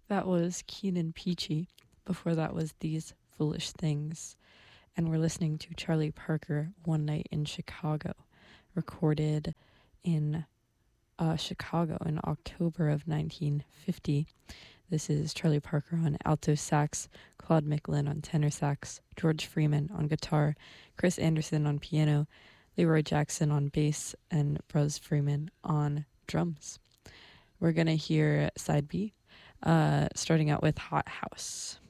That was Keenan Peachy. Before that was These Foolish Things. And we're listening to Charlie Parker, One Night in Chicago, recorded in Chicago in October of 1950. This is Charlie Parker on alto sax, Claude McLin on tenor sax, George Freeman on guitar, Chris Anderson on piano, Leroy Jackson on bass, and Bruz Freeman on drums. We're going to hear side B, starting out with Hot House.